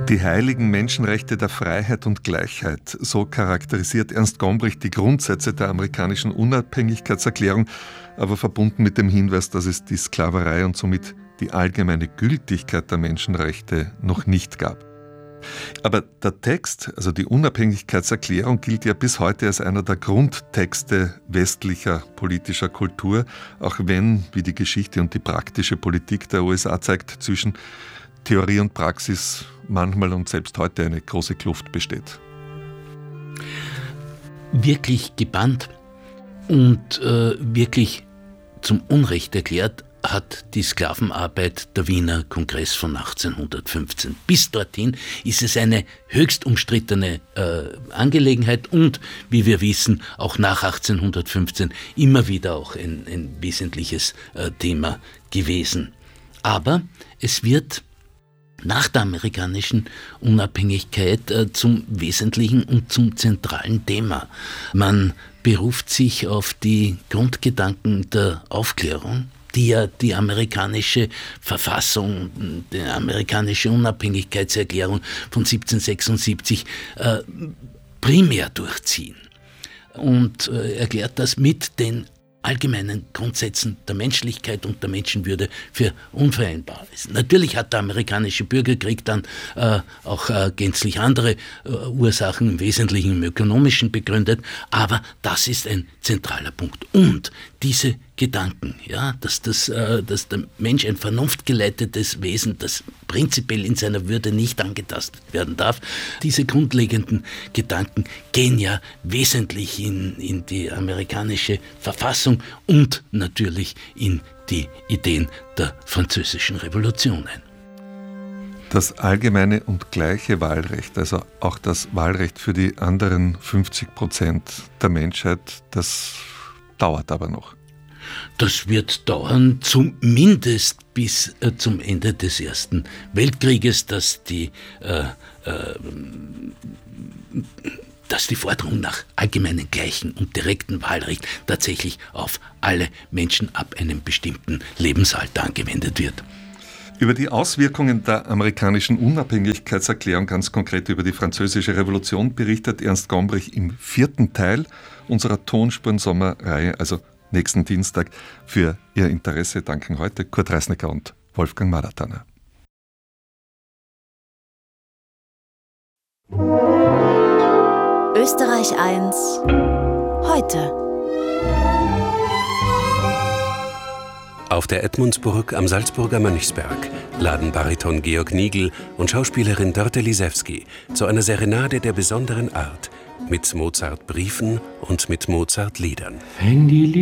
Die heiligen Menschenrechte der Freiheit und Gleichheit, so charakterisiert Ernst Gombrich die Grundsätze der amerikanischen Unabhängigkeitserklärung, aber verbunden mit dem Hinweis, dass es die Sklaverei und somit die allgemeine Gültigkeit der Menschenrechte noch nicht gab. Aber der Text, also die Unabhängigkeitserklärung, gilt ja bis heute als einer der Grundtexte westlicher politischer Kultur, auch wenn, wie die Geschichte und die praktische Politik der USA zeigt, zwischen Theorie und Praxis manchmal und selbst heute eine große Kluft besteht. Wirklich gebannt und wirklich zum Unrecht erklärt hat die Sklavenarbeit der Wiener Kongress von 1815. Bis dorthin ist es eine höchst umstrittene Angelegenheit und, wie wir wissen, auch nach 1815 immer wieder auch ein wesentliches Thema gewesen. Aber es wird nach der amerikanischen Unabhängigkeit zum wesentlichen und zum zentralen Thema. Man beruft sich auf die Grundgedanken der Aufklärung, die ja die amerikanische Verfassung, die amerikanische Unabhängigkeitserklärung von 1776 primär durchziehen. Und erklärt das mit den allgemeinen Grundsätzen der Menschlichkeit und der Menschenwürde für unvereinbar ist. Natürlich hat der amerikanische Bürgerkrieg dann auch gänzlich andere Ursachen, im Wesentlichen im Ökonomischen begründet, aber das ist ein zentraler Punkt. Und diese Gedanken, ja, dass der Mensch ein vernunftgeleitetes Wesen, das prinzipiell in seiner Würde nicht angetastet werden darf, diese grundlegenden Gedanken gehen ja wesentlich in die amerikanische Verfassung und natürlich in die Ideen der Französischen Revolution ein. Das allgemeine und gleiche Wahlrecht, also auch das Wahlrecht für die anderen 50% der Menschheit, das dauert aber noch. Das wird dauern, zumindest bis zum Ende des Ersten Weltkrieges, dass die Forderung nach allgemeinen, gleichen und direkten Wahlrecht tatsächlich auf alle Menschen ab einem bestimmten Lebensalter angewendet wird. Über die Auswirkungen der amerikanischen Unabhängigkeitserklärung, ganz konkret über die Französische Revolution, berichtet Ernst Gombrich im 4. Teil unserer Tonspuren-Sommerreihe, also nächsten Dienstag. Für Ihr Interesse danken heute Kurt Reisnecker und Wolfgang Maratana. Österreich 1 heute. Auf der Edmundsburg am Salzburger Mönchsberg laden Bariton Georg Nigl und Schauspielerin Dörte Lisewski zu einer Serenade der besonderen Art mit Mozart-Briefen und mit Mozart-Liedern.